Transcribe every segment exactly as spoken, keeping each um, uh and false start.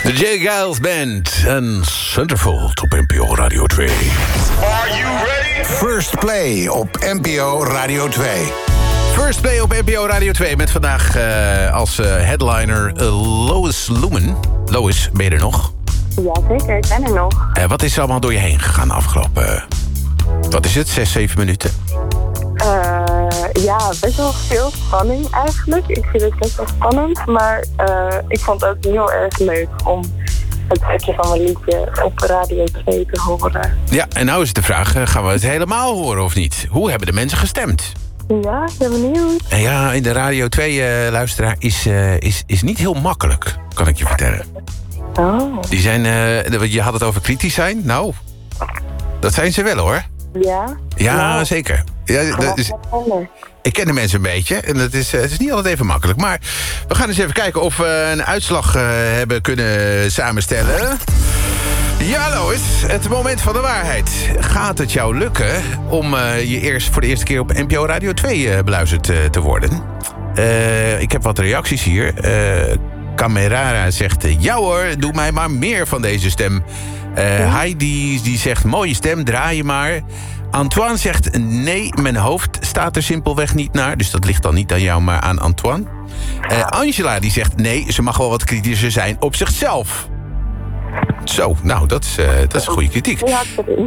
De J. Giles Band en Centerfold op N P O Radio twee. Are you ready? First Play op N P O Radio twee. First Play op N P O Radio twee met vandaag uh, als uh, headliner uh, Lois Lumen. Lois, ben je er nog? Ja, zeker. Ik ben er nog. Uh, wat is er allemaal door je heen gegaan de afgelopen... Uh, wat is het? Zes, zeven minuten? Uh, ja, best wel veel spanning eigenlijk. Ik vind het best wel spannend. Maar uh, ik vond het ook heel erg leuk om het stukje van mijn liedje op Radio twee te horen. Ja, en nou is het de vraag, uh, gaan we het helemaal horen of niet? Hoe hebben de mensen gestemd? Ja, ik ben benieuwd. En ja, in de Radio twee-luisteraar uh, is, uh, is, is niet heel makkelijk, kan ik je vertellen. Oh. Die zijn, uh, je had het over kritisch zijn. Nou, dat zijn ze wel hoor. Ja? Ja, ja. zeker. Ja, dat is, ik ken de mensen een beetje en het is, het is niet altijd even makkelijk. Maar we gaan eens even kijken of we een uitslag uh, hebben kunnen samenstellen. Ja, Lois, het moment van de waarheid. Gaat het jou lukken om uh, je eerst voor de eerste keer op N P O Radio twee uh, beluisterd uh, te worden? Uh, ik heb wat reacties hier. Uh, Camerara zegt, uh, ja hoor, doe mij maar meer van deze stem. Uh, ja? Heidi die zegt, mooie stem, draai je maar. Antoine zegt, nee, mijn hoofd staat er simpelweg niet naar. Dus dat ligt dan niet aan jou, maar aan Antoine. Uh, Angela die zegt, nee, ze mag wel wat kritischer zijn op zichzelf. Zo, nou, dat is, uh, dat is een goede kritiek. Ja,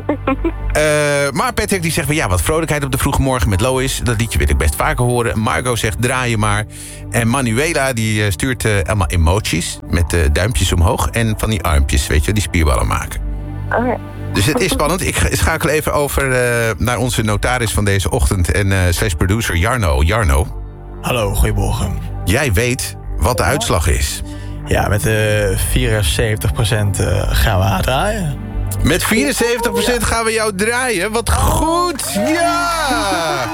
uh, maar Patrick die zegt van ja, wat vrolijkheid op de vroege morgen met Lois. Dat liedje wil ik best vaker horen. Margot zegt draai je maar. En Manuela die stuurt uh, allemaal emojis met uh, duimpjes omhoog. En van die armpjes, weet je, die spierballen maken. Okay. Dus het is spannend. Ik schakel even over uh, naar onze notaris van deze ochtend. En uh, slash producer Jarno. Jarno. Hallo, goedemorgen. Jij weet wat de uitslag is. Ja, met de uh, vierenzeventig procent uh, gaan we draaien. Met vierenzeventig procent ja. gaan we jou draaien. Wat goed! Ja!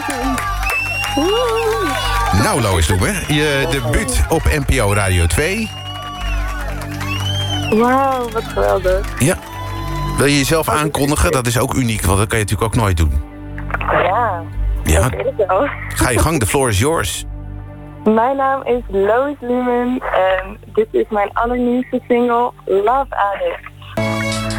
Nou, Lois Loemen, je debuut op N P O Radio twee. Wauw, wat geweldig. Ja. Wil je jezelf aankondigen? Dat is ook uniek, want dat kan je natuurlijk ook nooit doen. Ja, ja. dat weet ik wel. Ga je gang, the floor is yours. Mijn naam is Lois Lumen en dit is mijn allernieuwste single, Love Addict.